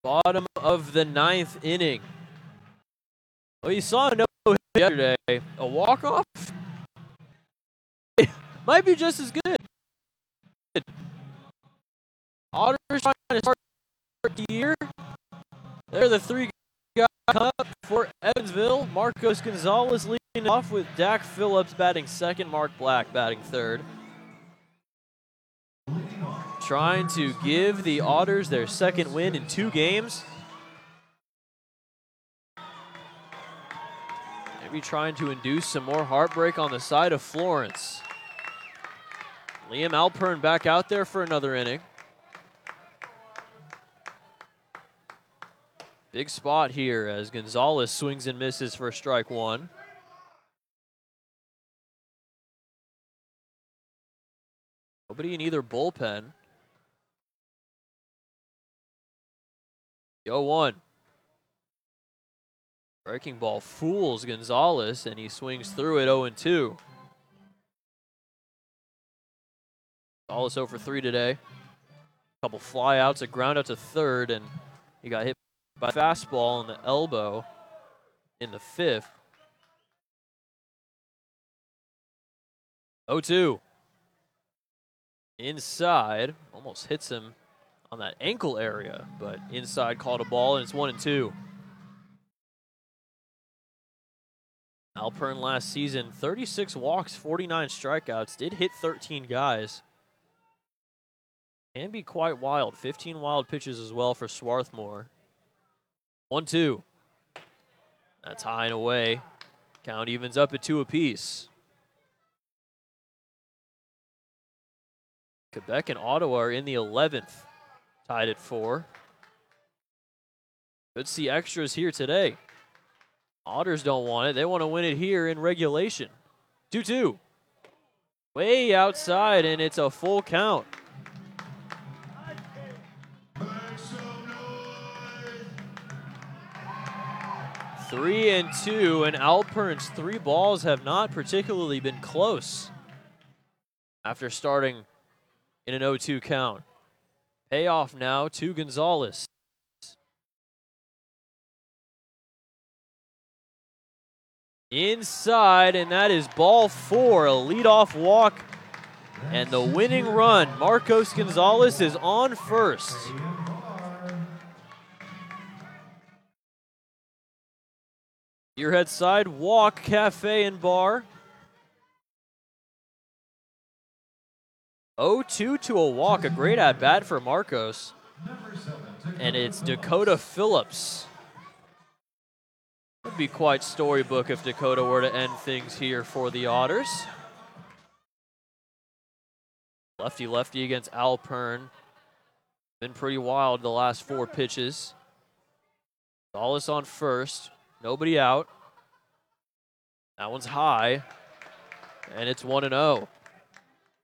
Bottom of the 9th inning. Well, you saw no hit yesterday. A walk-off might be just as good. Otters trying to start the year. They're the 3 guys up for Evansville. Marcos Gonzalez leading off with Dak Phillips batting second, Mark Black batting third. Trying to give the Otters their second win in 2 games. Maybe trying to induce some more heartbreak on the side of Florence. Liam Alpern back out there for another inning. Big spot here as Gonzalez swings and misses for strike 1. Nobody in either bullpen. 0-1. Breaking ball fools Gonzalez, and he swings through it 0-2. Gonzalez 0 for 3 today. Couple flyouts, a ground out to third, and he got hit by a fastball on the elbow in the 5th. 0-2. Inside, almost hits him on that ankle area, but inside called a ball, and it's 1-2. Alpern last season, 36 walks, 49 strikeouts, did hit 13 guys. Can be quite wild. 15 wild pitches as well for Swarthmore. 1-2. That's high and away. Count evens up at 2 apiece. Quebec and Ottawa are in the 11th, tied at 4. Could see extras here today. Otters don't want it. They want to win it here in regulation. 2-2. Way outside, and it's a full count. Three and 2, and Alpern's 3 balls have not particularly been close after starting in an 0-2 count. Payoff now to Gonzalez. Inside, and that is ball 4, a leadoff walk, and the winning run. Marcos Gonzalez is on first. Muirhead side, Walk Cafe and Bar. 0-2 to a walk, a great at-bat for Marcos. And it's Dakota Phillips. Would be quite storybook if Dakota were to end things here for the Otters. Lefty-lefty against Alpern. Been pretty wild the last 4 pitches. Gonzalez on first. Nobody out. That one's high. And it's 1-0.